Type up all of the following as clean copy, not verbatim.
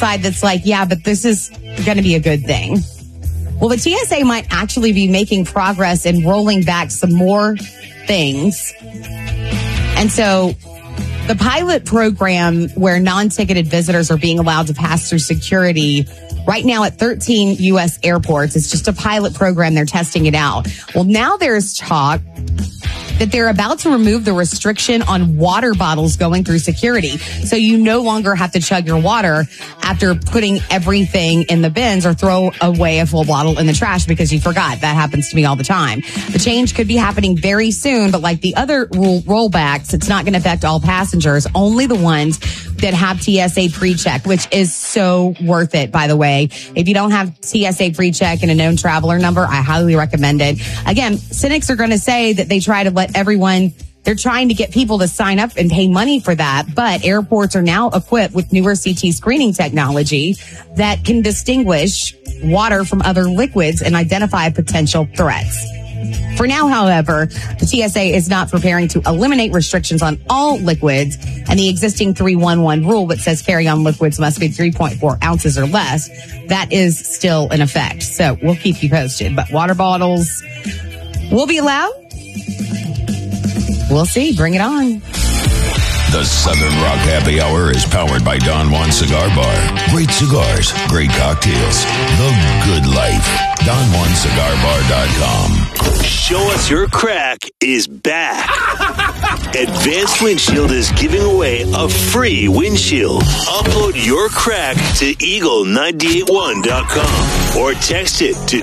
side that's like, yeah, but this is going to be a good thing. Well, the TSA might actually be making progress in rolling back some more things. And so the pilot program where non-ticketed visitors are being allowed to pass through security right now at 13 U.S. airports. It's just a pilot program. They're testing it out. Well, now there's talk that they're about to remove the restriction on water bottles going through security. So you no longer have to chug your water after putting everything in the bins or throw away a full bottle in the trash because you forgot. That happens to me all the time. The change could be happening very soon, but like the other rule rollbacks, it's not going to affect all passengers, only the ones that have TSA pre-check, which is so worth it, by the way. If you don't have TSA pre-check and a known traveler number, I highly recommend it. Again, cynics are going to say that they try to let everyone, they're trying to get people to sign up and pay money for that. But airports are now equipped with newer CT screening technology that can distinguish water from other liquids and identify potential threats. For now, however, the TSA is not preparing to eliminate restrictions on all liquids, and the existing 311 rule that says carry-on liquids must be 3.4 ounces or less, that is still in effect. So we'll keep you posted. But water bottles will be allowed. We'll see. Bring it on. The Southern Rock Happy Hour is powered by Don Juan Cigar Bar. Great cigars, great cocktails, the good life. DonJuanCigarBar.com. Show Us Your Crack is back. Advanced Windshield is giving away a free windshield. Upload your crack to Eagle981.com or text it to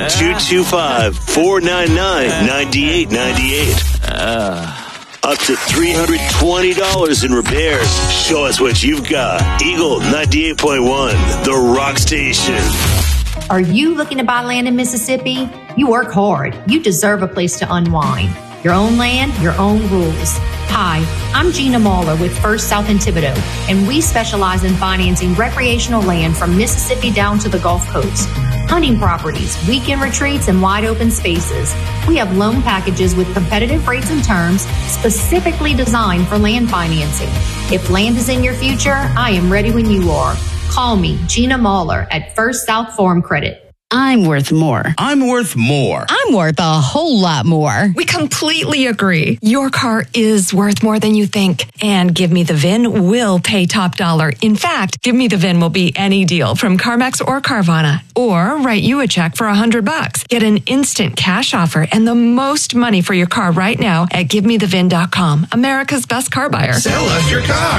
225-499-9898. Up to $320 in repairs. Show us what you've got. Eagle 98.1, the rock station. Are you looking to buy land in Mississippi? You work hard. You deserve a place to unwind. Your own land, your own rules. Hi, I'm Gina Mahler with First South in Thibodaux, and we specialize in financing recreational land from Mississippi down to the Gulf Coast. Hunting properties, weekend retreats, and wide open spaces. We have loan packages with competitive rates and terms specifically designed for land financing. If land is in your future, I am ready when you are. Call me, Gina Mahler, at First South Farm Credit. I'm worth more. I'm worth more. I'm worth a whole lot more. We completely agree. Your car is worth more than you think. And Give Me the VIN will pay top dollar. In fact, Give Me the VIN will be any deal from CarMax or Carvana. Or write you a check for $100. Get an instant cash offer and the most money for your car right now at GiveMeTheVIN.com. America's best car buyer. Sell us your car.